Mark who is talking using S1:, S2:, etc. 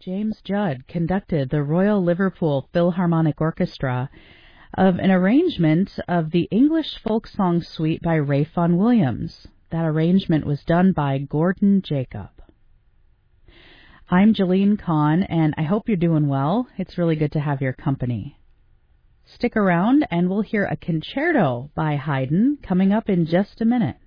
S1: James Judd conducted the Royal Liverpool Philharmonic Orchestra of an arrangement of the English Folk Song Suite by Ralph Vaughan Williams. That arrangement was done by Gordon Jacob. I'm Jeline Kahn, and I hope you're doing well. It's really good to have your company. Stick around, and we'll hear a concerto by Haydn coming up in just a minute.